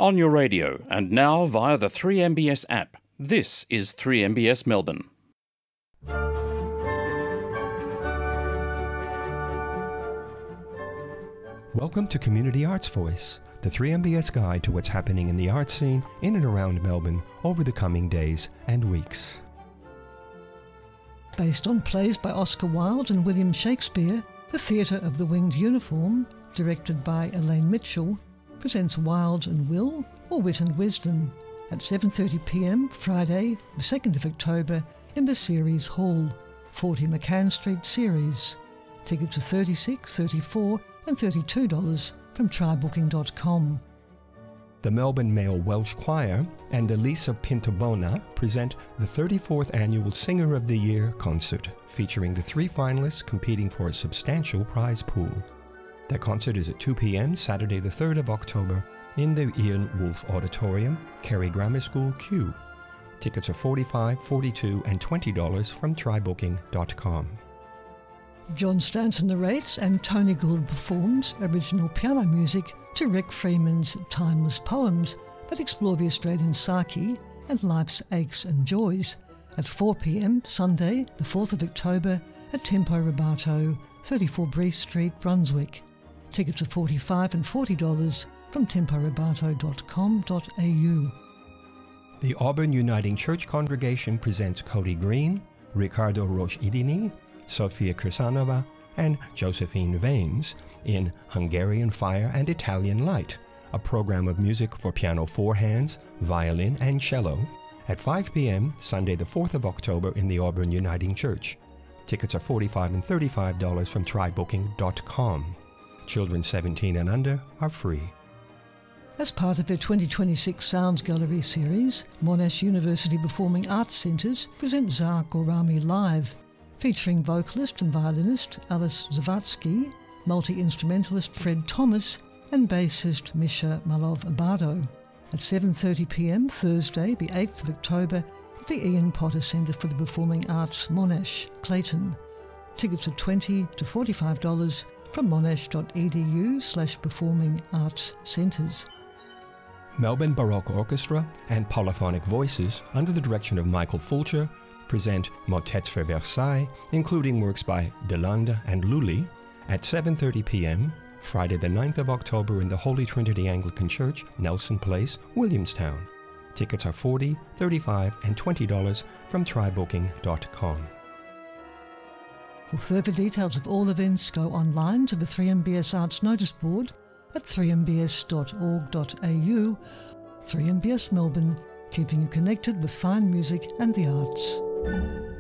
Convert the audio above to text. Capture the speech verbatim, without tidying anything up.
On your radio and now via the three M B S app. This is three M B S Melbourne. Welcome to Community Arts Voice, the three M B S guide to what's happening in the arts scene in and around Melbourne over the coming days and weeks. Based on plays by Oscar Wilde and William Shakespeare, the Theatre of the Winged Uniform, directed by Elaine Mitchell, presents Wilde and Will, or Wit and Wisdom, at seven thirty p m Friday, the second of October, in the Ceres Hall, forty McCann Street, Ceres. Tickets are thirty-six dollars, thirty-four dollars and thirty-two dollars from try booking dot com. The Melbourne Male Welsh Choir and Elisa Pintobona present the thirty-fourth Annual Singer of the Year concert, featuring the three finalists competing for a substantial prize pool. That concert is at two p m Saturday the third of October in the Ian Wolfe Auditorium, Kerry Grammar School, Kew. Tickets are forty-five dollars, forty-two dollars and twenty dollars from try booking dot com. John Stanton narrates and Tony Gould performs original piano music to Rick Freeman's timeless poems that explore the Australian psyche and life's aches and joys at four p m Sunday, the fourth of October at Tempo Rubato, thirty-four Breeze Street, Brunswick. Tickets are forty-five dollars and forty dollars from tempo rubato dot com dot a u. The Auburn Uniting Church congregation presents Cody Green, Ricardo Roche-Idini, Sofia Kirsanova, and Josephine Vanes in Hungarian Fire and Italian Light, a program of music for piano four hands, violin, and cello, at five p m Sunday the fourth of October in the Auburn Uniting Church. Tickets are forty-five dollars and thirty-five dollars from try booking dot com. Children seventeen and under are free. As part of their twenty twenty-six Sounds Gallery series, Monash University Performing Arts Centres present Tsar Gorami Live, featuring vocalist and violinist Alice Zavatsky, multi-instrumentalist Fred Thomas, and bassist Misha Malov-Abado, at seven thirty p m Thursday, the eighth of October, at the Ian Potter Centre for the Performing Arts, Monash, Clayton. Tickets are twenty dollars to forty-five dollars from monash dot e d u slash performing arts centres. Melbourne Baroque Orchestra and Polyphonic Voices, under the direction of Michael Fulcher, present Motets for Versailles, including works by Delande and Lully, at seven thirty p m Friday the ninth of October in the Holy Trinity Anglican Church, Nelson Place, Williamstown. Tickets are forty dollars, thirty-five dollars and twenty dollars from try booking dot com. For further details of all events, go online to the three M B S Arts Notice Board at three m b s dot org dot a u. three M B S Melbourne, keeping you connected with fine music and the arts.